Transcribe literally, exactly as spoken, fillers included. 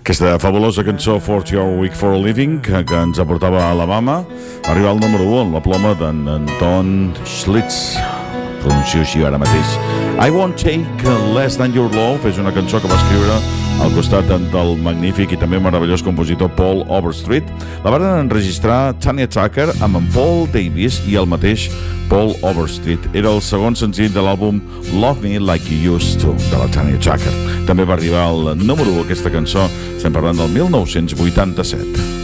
Aquesta fabulosa cançó For Your Week for a Living, que, que ens aportava a Alabama, arriba al número u amb la ploma d'en Anton Schlitz. Pronuncio així ara mateix. I Won't Take Less Than Your Love és una cançó que va escriure al costat del magnífic i també meravellós compositor Paul Overstreet. La van enregistrar Tanya Tucker amb en Paul Davis i el mateix Paul Overstreet. Era el segon senzill de l'àlbum Love Me Like You Used To, de la Tanya Tucker. També va arribar al número u aquesta cançó, estem parlant del mil nou-cents vuitanta-set.